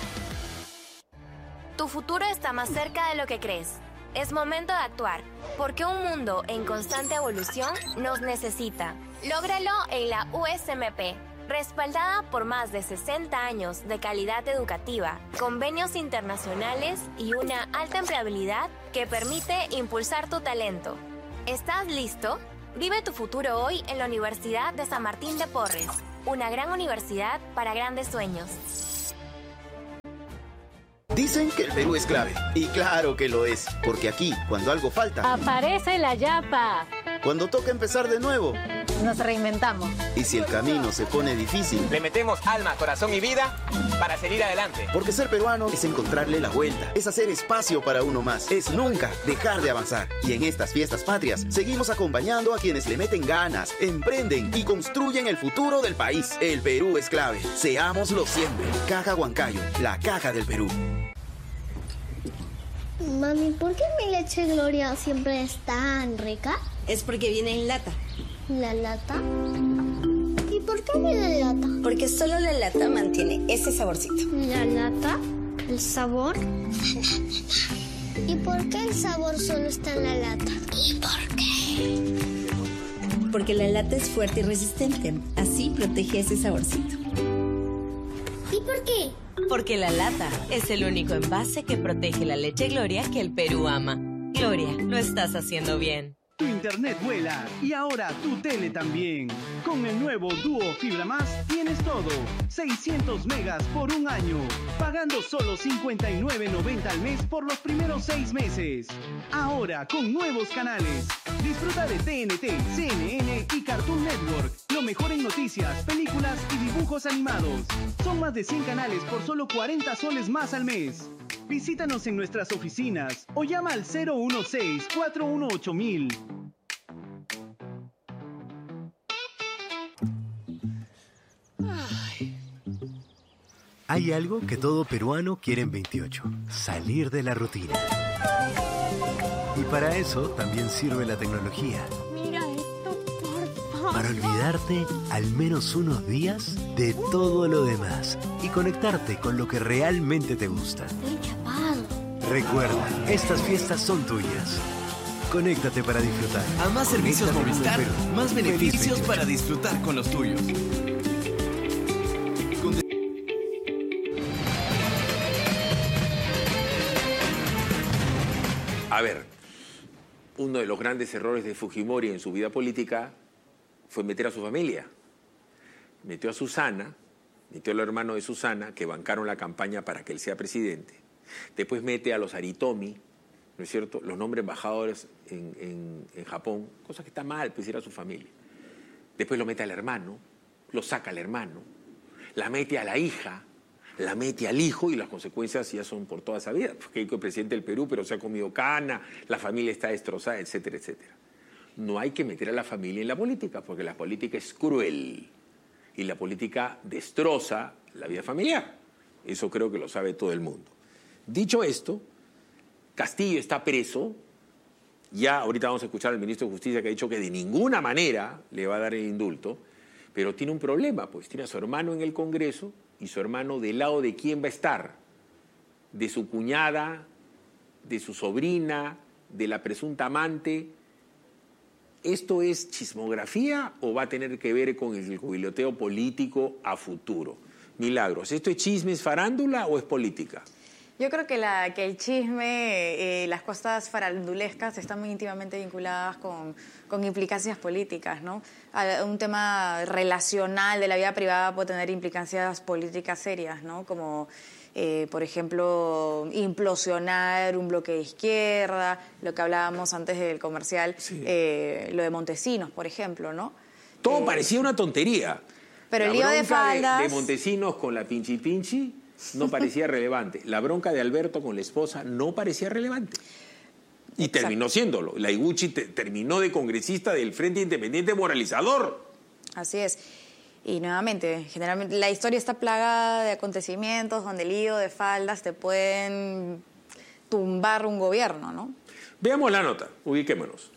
Tu futuro está más cerca de lo que crees. Es momento de actuar, porque un mundo en constante evolución nos necesita. Lógralo en la USMP, respaldada por más de 60 años de calidad educativa, convenios internacionales y una alta empleabilidad que permite impulsar tu talento. ¿Estás listo? Vive tu futuro hoy en la Universidad de San Martín de Porres, una gran universidad para grandes sueños. Dicen que el Perú es clave, y claro que lo es, porque aquí, cuando algo falta, aparece la yapa. Cuando toca empezar de nuevo, nos reinventamos. Y si el camino se pone difícil, le metemos alma, corazón y vida para seguir adelante. Porque ser peruano es encontrarle la vuelta, es hacer espacio para uno más, es nunca dejar de avanzar. Y en estas fiestas patrias, seguimos acompañando a quienes le meten ganas, emprenden y construyen el futuro del país. El Perú es clave, seámoslo siempre. Caja Huancayo, la caja del Perú. Mami, ¿por qué mi leche Gloria siempre es tan rica? Es porque viene en lata. ¿La lata? ¿Y por qué viene en lata? Porque solo la lata mantiene ese saborcito. ¿La lata? ¿El sabor? ¿Y por qué el sabor solo está en la lata? ¿Y por qué? Porque la lata es fuerte y resistente. Así protege ese saborcito. ¿Y por qué? Porque la lata es el único envase que protege la leche Gloria que el Perú ama. Gloria, lo estás haciendo bien. Tu internet vuela y ahora tu tele también. Con el nuevo Duo Fibra Más tienes todo. 600 megas por un año. Pagando solo $59.90 al mes por los primeros 6 meses. Ahora con nuevos canales. Disfruta de TNT, CNN y Cartoon Network. Lo mejor en noticias, películas y dibujos animados. Son más de 100 canales por solo 40 soles más al mes. Visítanos en nuestras oficinas o llama al 016-418-000. Hay algo que todo peruano quiere en 28, salir de la rutina. Y para eso también sirve la tecnología. Mira esto, por favor. Para olvidarte al menos unos días de todo lo demás y conectarte con lo que realmente te gusta. Estoy chapado. Recuerda, estas fiestas son tuyas. Conéctate para disfrutar. A más servicios Movistar, más beneficios para disfrutar con los tuyos. A ver, uno de los grandes errores de Fujimori en su vida política fue meter a su familia. Metió a Susana, metió al hermano de Susana, que bancaron la campaña para que él sea presidente. Después mete a los Aritomi, ¿no es cierto?, los nombres embajadores en Japón, cosa que está mal, pues era su familia. Después lo mete al hermano, lo saca al hermano, la mete a la hija, la mete al hijo y las consecuencias ya son por toda esa vida. Porque Keiko es presidente del Perú, pero se ha comido cana, la familia está destrozada, etcétera, etcétera. No hay que meter a la familia en la política, porque la política es cruel y la política destroza la vida familiar. Eso creo que lo sabe todo el mundo. Dicho esto, Castillo está preso. Ya ahorita vamos a escuchar al ministro de Justicia que ha dicho que de ninguna manera le va a dar el indulto, pero tiene un problema, pues tiene a su hermano en el Congreso y su hermano del lado de quién va a estar, de su cuñada, de su sobrina, de la presunta amante. ¿Esto es chismografía o va a tener que ver con el jubiloteo político a futuro? Milagros, ¿esto es chisme, es farándula o es política? Yo creo que el chisme, las cosas farandulescas están muy íntimamente vinculadas con implicancias políticas, ¿no? Un tema relacional de la vida privada puede tener implicancias políticas serias, ¿no? Como, por ejemplo, implosionar un bloque de izquierda, lo que hablábamos antes del comercial, sí. Lo de Montesinos, por ejemplo, ¿no? Todo parecía una tontería. Pero el lío de faldas... de Montesinos con la pinchi pinchi no parecía relevante. La bronca de Alberto con la esposa no parecía relevante. Y exacto, terminó siéndolo. La Iguchi terminó de congresista del Frente Independiente Moralizador. Así es. Y nuevamente, generalmente la historia está plagada de acontecimientos donde el lío de faldas te pueden tumbar un gobierno, ¿no? Veamos la nota, ubiquémonos.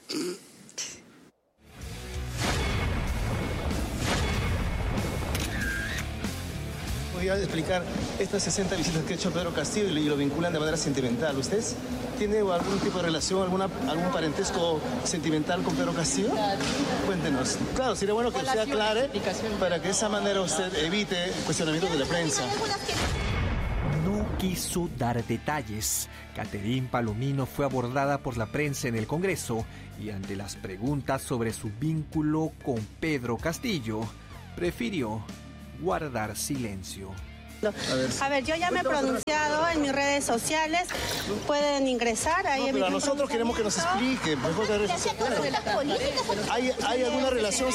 ¿Podría explicar estas 60 visitas que ha hecho Pedro Castillo y lo vinculan de manera sentimental? ¿Usted tiene algún tipo de relación, algún parentesco sentimental con Pedro Castillo? Cuéntenos. Claro, sería bueno que usted aclare para que de esa manera usted evite cuestionamientos de la prensa. No quiso dar detalles. Catherine Palomino fue abordada por la prensa en el Congreso y ante las preguntas sobre su vínculo con Pedro Castillo, prefirió guardar silencio. A ver, yo ya me he pronunciado en mis redes sociales, pueden ingresar ahí. No, pero a nosotros queremos que nos explique. Mejor que ¿Hay alguna relación?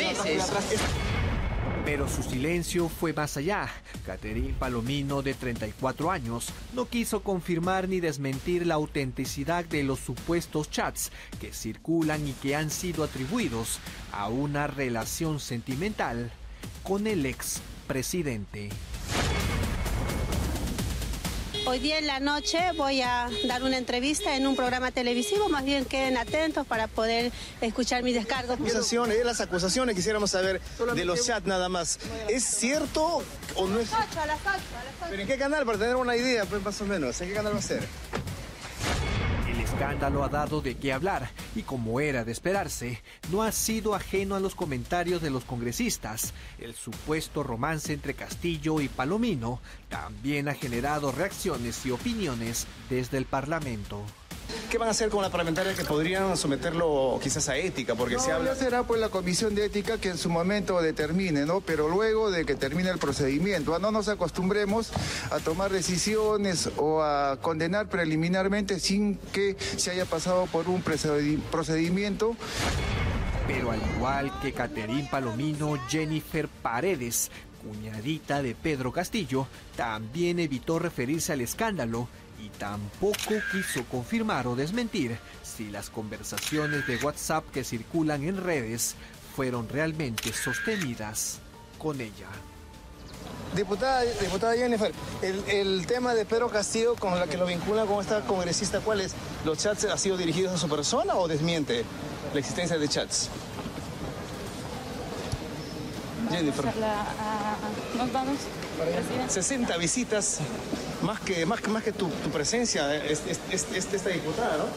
Pero su silencio fue más allá. Catherine Palomino, de 34 años, no quiso confirmar ni desmentir la autenticidad de los supuestos chats que circulan y que han sido atribuidos a una relación sentimental con el expresidente. Hoy día en la noche voy a dar una entrevista en un programa televisivo, más bien queden atentos para poder escuchar mis descargos. Las acusaciones quisiéramos saber de los chats nada más. ¿Es cierto o no es? A las 8. ¿Pero en qué canal? Para tener una idea, pues, más o menos. ¿En qué canal va a ser? El escándalo ha dado de qué hablar y, como era de esperarse, no ha sido ajeno a los comentarios de los congresistas. El supuesto romance entre Castillo y Palomino también ha generado reacciones y opiniones desde el Parlamento. ¿Qué van a hacer con la parlamentaria que podrían someterlo quizás a ética? Porque se habla... será pues la comisión de ética que en su momento determine, ¿no? Pero luego de que termine el procedimiento, no nos acostumbremos a tomar decisiones o a condenar preliminarmente sin que se haya pasado por un procedimiento. Pero al igual que Catherine Palomino, Jennifer Paredes, cuñadita de Pedro Castillo, también evitó referirse al escándalo y tampoco quiso confirmar o desmentir si las conversaciones de WhatsApp que circulan en redes fueron realmente sostenidas con ella. Diputada Jennifer, el tema de Pedro Castillo con la que lo vinculan con esta congresista, ¿cuál es? ¿Los chats han sido dirigidos a su persona o desmiente la existencia de chats? Jennifer. Nos vamos. 60 visitas, más que tu presencia, esta diputada, ¿no?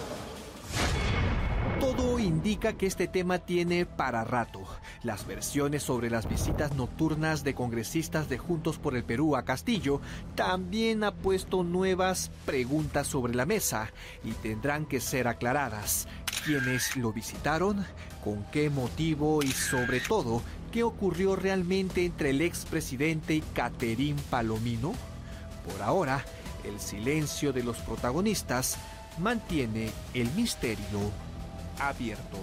Todo indica que este tema tiene para rato. Las versiones sobre las visitas nocturnas de congresistas de Juntos por el Perú a Castillo también ha puesto nuevas preguntas sobre la mesa y tendrán que ser aclaradas. ¿Quiénes lo visitaron? ¿Con qué motivo? Y sobre todo, ¿qué ocurrió realmente entre el expresidente y Catherine Palomino? Por ahora, el silencio de los protagonistas mantiene el misterio abierto.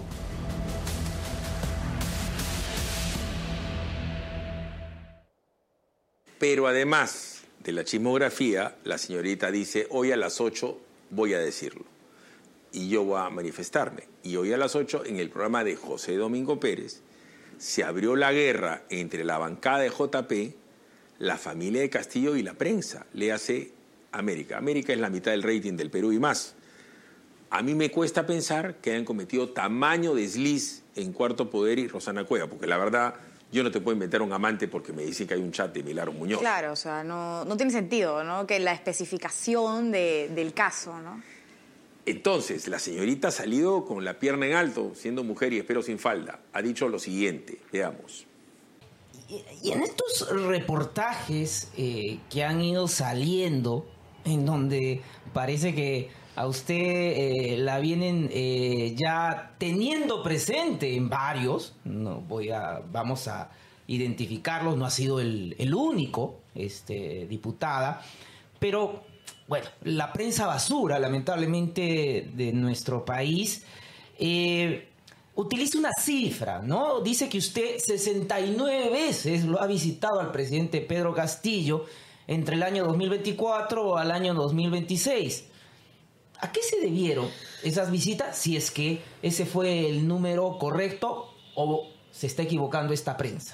Pero además de la chismografía, la señorita dice, hoy a las 8 voy a decirlo. Y yo voy a manifestarme. Y hoy a las 8, en el programa de José Domingo Pérez, se abrió la guerra entre la bancada de JP, la familia de Castillo y la prensa. Léase América. América es la mitad del rating del Perú y más. A mí me cuesta pensar que hayan cometido tamaño desliz en Cuarto Poder y Rosana Cueva, porque la verdad, yo no te puedo inventar un amante porque me dicen que hay un chat de Milagro Muñoz. Claro, o sea, no tiene sentido, ¿no? Que la especificación del caso, ¿no? Entonces, la señorita ha salido con la pierna en alto, siendo mujer y espero sin falda. Ha dicho lo siguiente, veamos. Y en estos reportajes que han ido saliendo, en donde parece que a usted la vienen ya teniendo presente en varios, vamos a identificarlos, no ha sido el único, diputada, pero bueno, la prensa basura, lamentablemente, de nuestro país, utiliza una cifra, ¿no? Dice que usted 69 veces lo ha visitado al presidente Pedro Castillo entre el año 2024 al año 2026. ¿A qué se debieron esas visitas? Si es que ese fue el número correcto o se está equivocando esta prensa.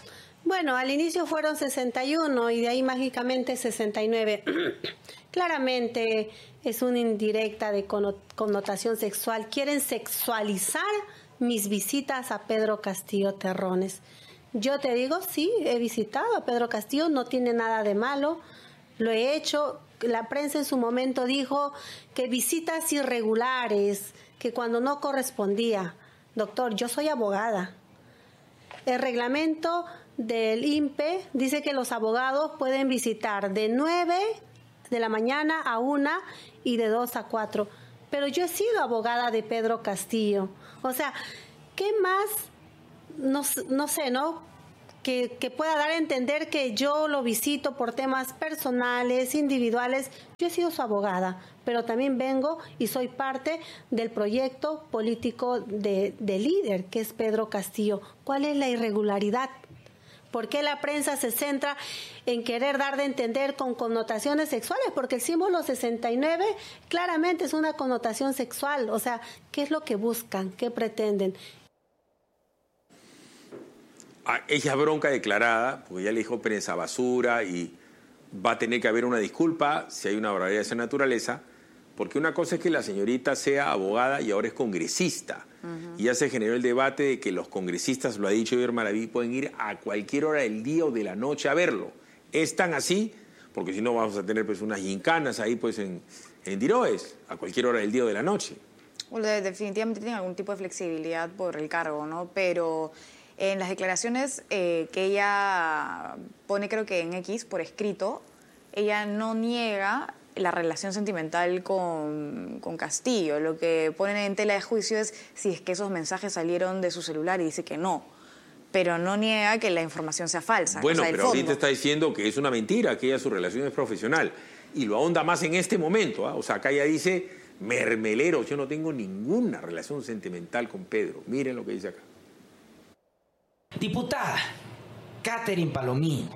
Bueno, al inicio fueron 61 y de ahí mágicamente 69. Claramente es una indirecta de connotación sexual. Quieren sexualizar mis visitas a Pedro Castillo Terrones. Yo te digo, sí, he visitado a Pedro Castillo, no tiene nada de malo, lo he hecho. La prensa en su momento dijo que visitas irregulares, que cuando no correspondía. Doctor, yo soy abogada. El reglamento del INPE dice que los abogados pueden visitar de 9 de la mañana a 1 y de 2 a 4. Pero yo he sido abogada de Pedro Castillo. O sea, ¿qué más? No sé, ¿no? Que pueda dar a entender que yo lo visito por temas personales, individuales. Yo he sido su abogada, pero también vengo y soy parte del proyecto político de líder, que es Pedro Castillo. ¿Cuál es la irregularidad? ¿Por qué la prensa se centra en querer dar de entender con connotaciones sexuales? Porque el símbolo 69 claramente es una connotación sexual. O sea, ¿qué es lo que buscan? ¿Qué pretenden? Ella bronca declarada, porque ya le dijo prensa basura y va a tener que haber una disculpa si hay una barbaridad de esa naturaleza, porque una cosa es que la señorita sea abogada y ahora es congresista. Y ya se generó el debate de que los congresistas, lo ha dicho Iber Maraví, pueden ir a cualquier hora del día o de la noche a verlo. Es tan así, porque si no vamos a tener pues unas gincanas ahí pues en Diroes, a cualquier hora del día o de la noche. Bueno, definitivamente tienen algún tipo de flexibilidad por el cargo, ¿no? Pero en las declaraciones que ella pone, creo que en X, por escrito, ella no niega la relación sentimental con Castillo. Lo que ponen en tela de juicio es si es que esos mensajes salieron de su celular y dice que no. Pero no niega que la información sea falsa. Bueno, o sea, pero ahorita está diciendo que es una mentira, que ella su relación es profesional. Y lo ahonda más en este momento. O sea, acá ella dice, mermelero, yo no tengo ninguna relación sentimental con Pedro. Miren lo que dice acá. Diputada Catherine Palomino,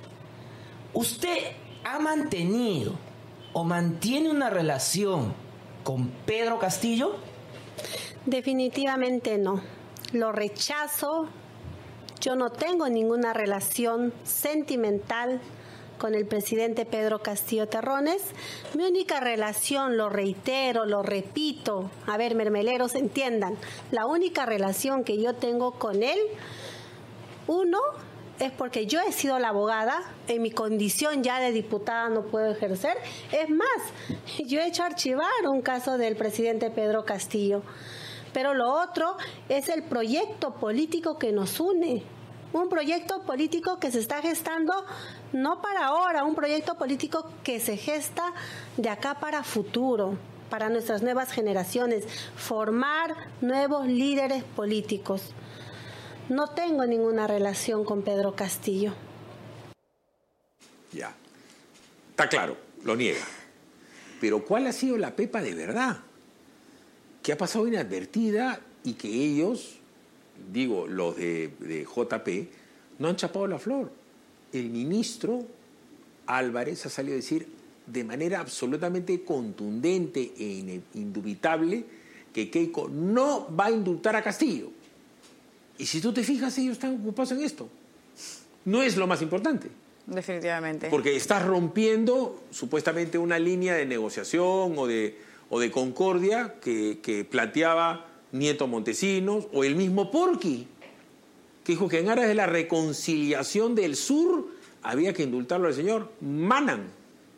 ¿usted ha mantenido o mantiene una relación con Pedro Castillo? Definitivamente no. Lo rechazo. Yo no tengo ninguna relación sentimental con el presidente Pedro Castillo Terrones. Mi única relación, lo reitero, lo repito, a ver, mermeleros, entiendan, la única relación que yo tengo con él, uno, es porque yo he sido la abogada, en mi condición ya de diputada no puedo ejercer. Es más, yo he hecho archivar un caso del presidente Pedro Castillo. Pero lo otro es el proyecto político que nos une. Un proyecto político que se está gestando no para ahora, un proyecto político que se gesta de acá para futuro, para nuestras nuevas generaciones, formar nuevos líderes políticos. No tengo ninguna relación con Pedro Castillo. Ya. Está claro, lo niega. Pero ¿cuál ha sido la pepa de verdad? Que ha pasado inadvertida y que ellos, digo, los de JP, no han chapado la flor. El ministro Álvarez ha salido a decir de manera absolutamente contundente e indubitable que Keiko no va a indultar a Castillo. Y si tú te fijas, ellos están ocupados en esto. No es lo más importante. Definitivamente. Porque estás rompiendo supuestamente una línea de negociación o de concordia que planteaba Nieto Montesinos o el mismo Porqui, que dijo que en aras de la reconciliación del sur había que indultarlo al señor Manan.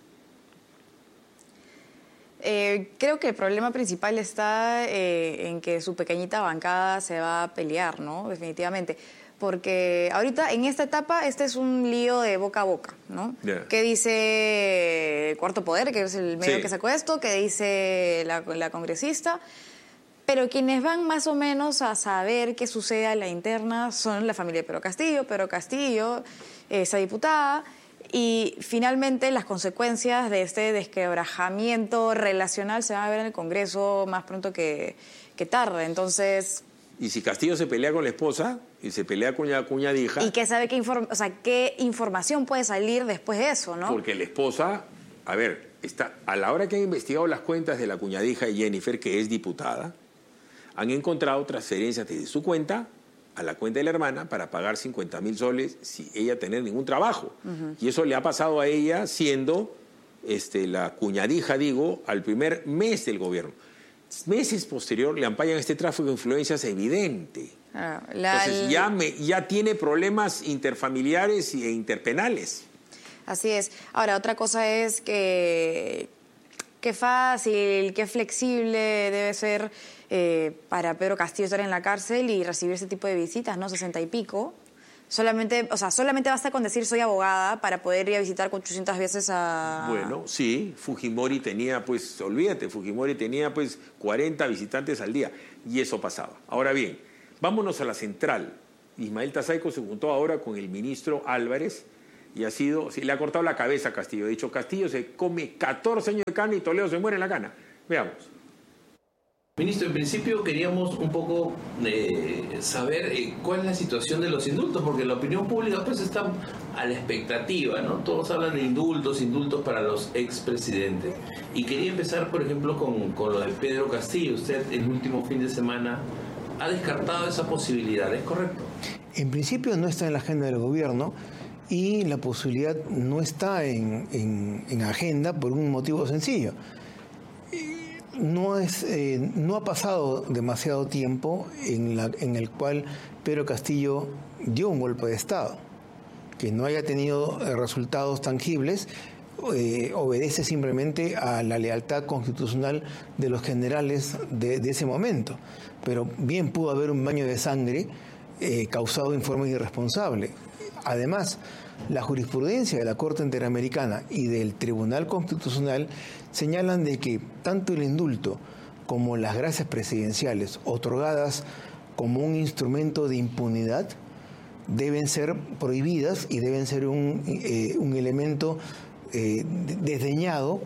Creo que el problema principal está en que su pequeñita bancada se va a pelear, ¿no? Definitivamente. Porque ahorita, en esta etapa, este es un lío de boca a boca, ¿no? Yeah. ¿Qué dice Cuarto Poder, que es el medio que sacó esto? ¿Qué dice la congresista? Pero quienes van más o menos a saber qué sucede a la interna son la familia de Pedro Castillo, esa diputada. Y finalmente las consecuencias de este desquebrajamiento relacional se van a ver en el Congreso más pronto que tarde. Entonces... Y si Castillo se pelea con la esposa y se pelea con la cuñadija... ¿Y qué sabe qué información puede salir después de eso, no? Porque la esposa, a ver, a la hora que han investigado las cuentas de la cuñadija de Jennifer, que es diputada, han encontrado transferencias desde su cuenta a la cuenta de la hermana para pagar 50.000 soles sin ella tener ningún trabajo. Y eso le ha pasado a ella siendo la cuñadija, digo, al primer mes del gobierno. Meses posterior le ampañan este tráfico de influencias evidente. Entonces ya tiene problemas interfamiliares e interpenales. Así es. Ahora, otra cosa es que qué fácil, qué flexible debe ser para Pedro Castillo estar en la cárcel y recibir ese tipo de visitas, ¿no? 60 y pico. Solamente basta con decir soy abogada para poder ir a visitar 800 veces a... Bueno, sí, Fujimori tenía, pues, olvídate, Fujimori tenía, pues, 40 visitantes al día y eso pasaba. Ahora bien, vámonos a la central. Ismael Tazaico se juntó ahora con el ministro Álvarez y le ha cortado la cabeza a Castillo. Ha dicho, Castillo se come 14 años de cana y Toledo se muere en la cana. Veamos. Ministro, en principio queríamos un poco saber cuál es la situación de los indultos, porque la opinión pública pues está a la expectativa, ¿no? Todos hablan de indultos para los expresidentes. Y quería empezar, por ejemplo, con lo de Pedro Castillo. Usted el último fin de semana ha descartado esa posibilidad, ¿es correcto? En principio no está en la agenda del gobierno y la posibilidad no está en agenda por un motivo sencillo. No ha pasado demasiado tiempo en el cual Pedro Castillo dio un golpe de Estado. Que no haya tenido resultados tangibles obedece simplemente a la lealtad constitucional de los generales de ese momento. Pero bien pudo haber un baño de sangre causado en forma irresponsable. Además, la jurisprudencia de la Corte Interamericana y del Tribunal Constitucional señalan de que tanto el indulto como las gracias presidenciales otorgadas como un instrumento de impunidad deben ser prohibidas y deben ser un elemento desdeñado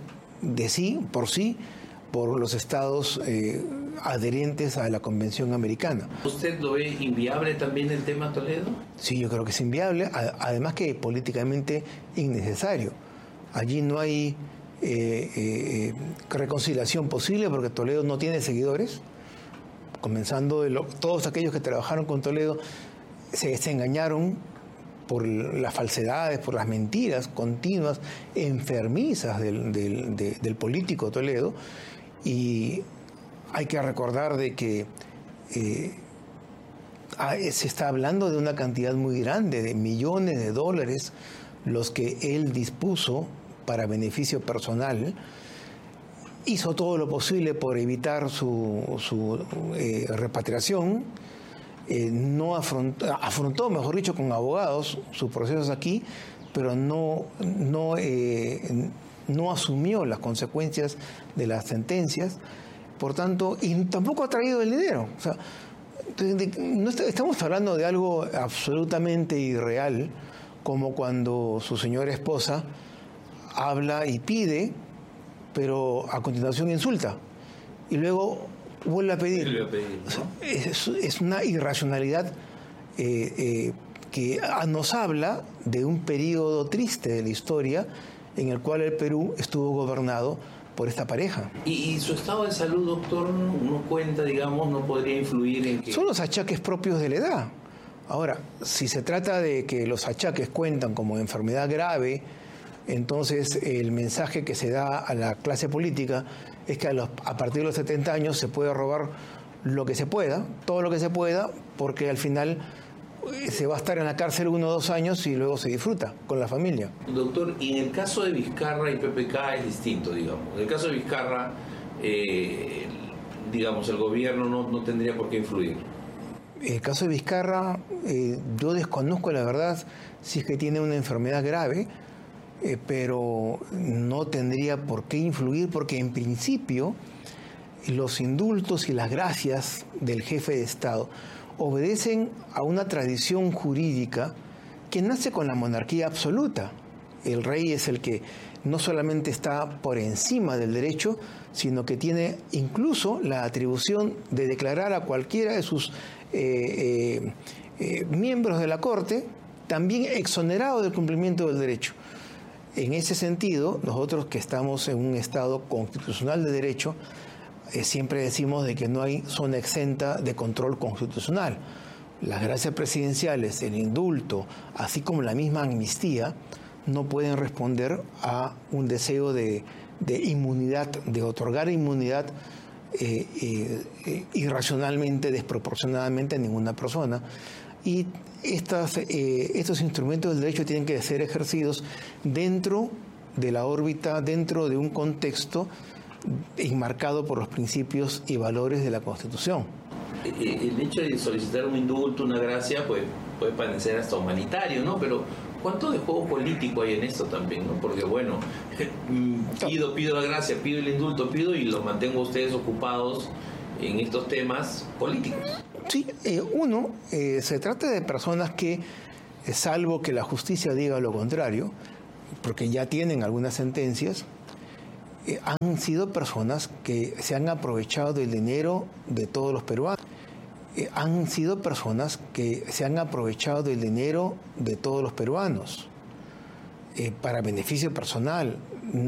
por los estados adherentes a la Convención Americana. ¿Usted lo ve inviable también el tema Toledo? Sí, yo creo que es inviable, además que políticamente innecesario. Allí no hay reconciliación posible porque Toledo no tiene seguidores, comenzando todos aquellos que trabajaron con Toledo se engañaron por las falsedades, por las mentiras continuas, enfermizas del político Toledo. Y hay que recordar de que se está hablando de una cantidad muy grande, de millones de dólares, los que él dispuso para beneficio personal. Hizo todo lo posible por evitar su repatriación. Afrontó, mejor dicho, con abogados sus procesos aquí, pero no asumió las consecuencias de las sentencias. Por tanto, y tampoco ha traído el dinero. O sea, estamos hablando de algo absolutamente irreal, como cuando su señora esposa habla y pide, pero a continuación insulta. Y luego vuelve a pedir. ¿No? Es una irracionalidad que nos habla de un periodo triste de la historia en el cual el Perú estuvo gobernado por esta pareja. ¿Y su estado de salud, doctor, no cuenta, digamos, no podría influir en que...? Son los achaques propios de la edad. Ahora, si se trata de que los achaques cuentan como enfermedad grave, entonces el mensaje que se da a la clase política es que a partir de los 70 años se puede robar lo que se pueda, todo lo que se pueda, porque al final se va a estar en la cárcel 1 o 2 años y luego se disfruta con la familia. Doctor, y en el caso de Vizcarra y PPK es distinto, digamos. En el caso de Vizcarra, digamos, el gobierno no tendría por qué influir. En el caso de Vizcarra, yo desconozco la verdad si es que tiene una enfermedad grave, pero no tendría por qué influir porque en principio los indultos y las gracias del jefe de Estado obedecen a una tradición jurídica que nace con la monarquía absoluta. El rey es el que no solamente está por encima del derecho, sino que tiene incluso la atribución de declarar a cualquiera de sus miembros de la Corte también exonerado del cumplimiento del derecho. En ese sentido, nosotros que estamos en un Estado constitucional de derecho, siempre decimos de que no hay zona exenta de control constitucional. las gracias presidenciales, el indulto, así como la misma amnistía, no pueden responder a un deseo de inmunidad, de otorgar inmunidad irracionalmente, desproporcionadamente a ninguna persona. Y estos instrumentos del derecho tienen que ser ejercidos dentro de la órbita, dentro de un contexto enmarcado por los principios y valores de la Constitución. El hecho de solicitar un indulto, una gracia, pues puede parecer hasta humanitario, ¿no? Pero ¿cuánto de juego político hay en esto también, no? Porque bueno, pido la gracia, pido el indulto, y los mantengo a ustedes ocupados en estos temas políticos. Sí, se trata de personas que, salvo que la justicia diga lo contrario, porque ya tienen algunas sentencias, han sido personas que se han aprovechado del dinero de todos los peruanos. Han sido personas que se han aprovechado del dinero de todos los peruanos para beneficio personal.